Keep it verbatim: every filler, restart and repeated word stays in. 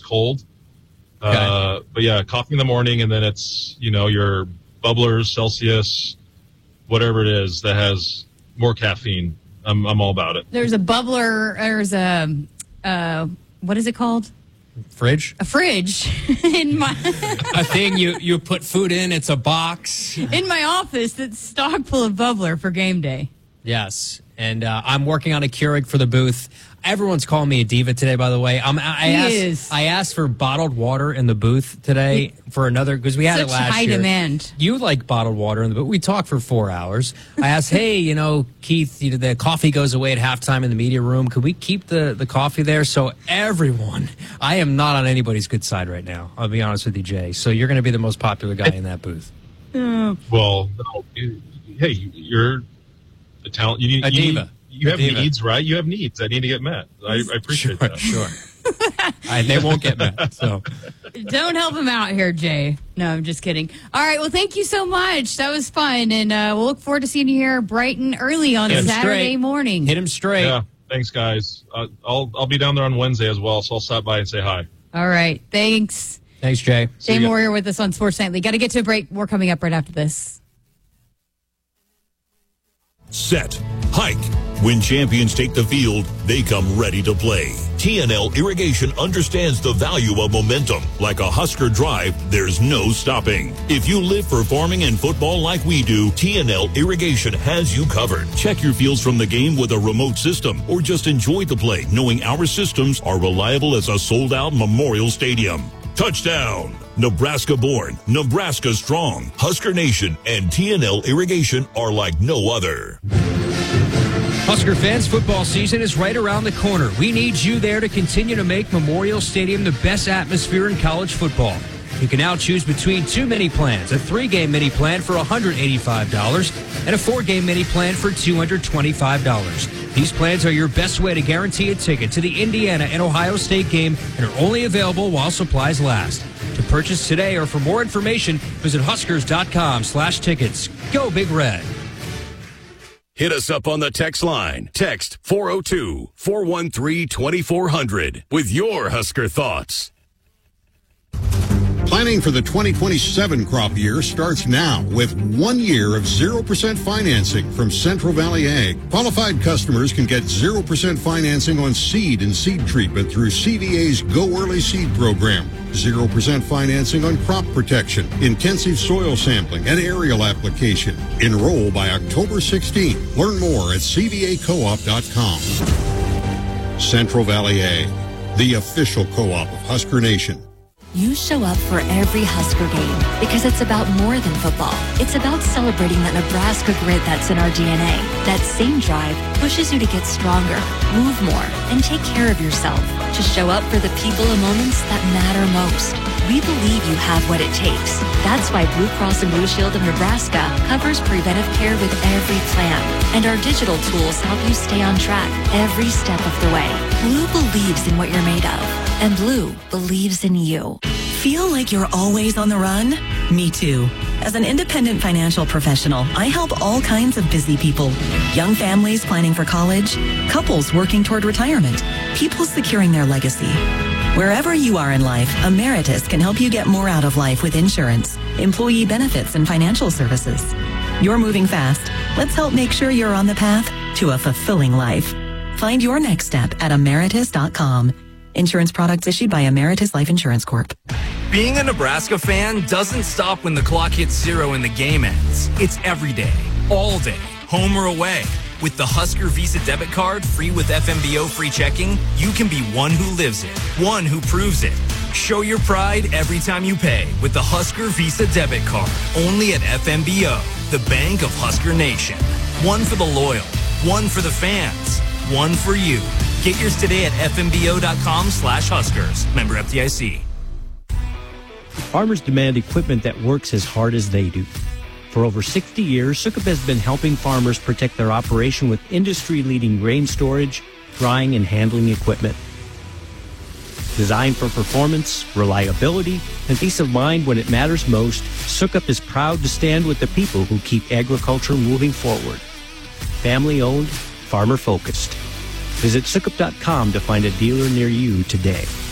cold. Okay. Uh, but yeah, coffee in the morning, and then it's, you know, your bubblers, Celsius, whatever it is that has more caffeine. I'm I'm all about it. There's a bubbler. There's a uh, what is it called? Fridge? A fridge in my a thing you, you put food in. It's a box. in my office that's stocked full of bubbler for game day. Yes, and uh, I'm working on a Keurig for the booth. Everyone's calling me a diva today, by the way. I'm, I, He asked, is. I asked for bottled water in the booth today for another, because we had Such it last high year. demand. You like bottled water in the booth. We talked for four hours. I asked, hey, you know, Keith, you know, the coffee goes away at halftime in the media room. Could we keep the, the coffee there? So everyone, I am not on anybody's good side right now. I'll be honest with you, Jay. So you're going to be the most popular guy in that booth. Well, no, you, hey, you're a talent. You need A you diva. Need, you A have diva. needs, right? You have needs that need to get met. I, I appreciate Sure, that. sure. I, they won't get met. So Don't help him out here, Jay. No, I'm just kidding. All right, well, thank you so much. That was fun, and uh, we'll look forward to seeing you here bright and early on Hit 'em Saturday straight. morning. hit him straight. Yeah, thanks, guys. Uh, I'll I'll be down there on Wednesday as well, so I'll stop by and say hi. All right, thanks. Thanks, Jay. Jay ya. Moore here with us on Sports Nightly. Got to get to a break. We're coming up right after this. Set. Hike. When champions take the field, they come ready to play. T N L Irrigation understands the value of momentum. Like a Husker drive, there's no stopping. If you live for farming and football like we do, T N L Irrigation has you covered. Check your fields from the game with a remote system, or just enjoy the play knowing our systems are reliable as a sold-out Memorial Stadium. Touchdown! Nebraska born, Nebraska strong. Husker Nation and T N L Irrigation are like no other. Husker fans, football season is right around the corner. We need you there to continue to make Memorial Stadium the best atmosphere in college football. You can now choose between two mini plans, a three-game mini plan for one hundred eighty-five dollars and a four-game mini plan for two hundred twenty-five dollars. These plans are your best way to guarantee a ticket to the Indiana and Ohio State game and are only available while supplies last. To purchase today or for more information, visit huskers.com slash tickets. Go Big Red. Hit us up on the text line. Text four oh two, four one three, two four zero zero with your Husker thoughts. Planning for the twenty twenty-seven crop year starts now with one year of zero percent financing from Central Valley Ag. Qualified customers can get zero percent financing on seed and seed treatment through C V A's Go Early Seed program. zero percent financing on crop protection, intensive soil sampling, and aerial application. Enroll by October sixteenth. Learn more at c v a co op dot com. Central Valley Ag, the official co-op of Husker Nation. You show up for every Husker game because it's about more than football. It's about celebrating that Nebraska grit that's in our D N A. That same drive pushes you to get stronger, move more, and take care of yourself. To show up for the people and moments that matter most. We believe you have what it takes. That's why Blue Cross and Blue Shield of Nebraska covers preventive care with every plan. And our digital tools help you stay on track every step of the way. Blue believes in what you're made of. And Blue believes in you. Feel like you're always on the run? Me too. As an independent financial professional, I help all kinds of busy people. Young families planning for college, couples working toward retirement, people securing their legacy. Wherever you are in life, Emeritus can help you get more out of life with insurance, employee benefits, and financial services. You're moving fast. Let's help make sure you're on the path to a fulfilling life. Find your next step at emeritus dot com. Insurance products issued by Emeritus Life Insurance Corp. Being a Nebraska fan doesn't stop when the clock hits zero and the game ends. It's every day, all day, home or away. With the Husker Visa debit card, free with F M B O free checking, you can be one who lives it, one who proves it. Show your pride every time you pay with the Husker Visa debit card, only at F M B O, the bank of Husker Nation. One for the loyal, one for the fans, one for you. Get yours today at f m b o dot com slash huskers. Member F D I C. Farmers demand equipment that works as hard as they do. For over sixty years, Sukup has been helping farmers protect their operation with industry-leading grain storage, drying, and handling equipment. Designed for performance, reliability, and peace of mind when it matters most, Sukup is proud to stand with the people who keep agriculture moving forward. Family-owned, farmer-focused. Visit sukup dot com to find a dealer near you today.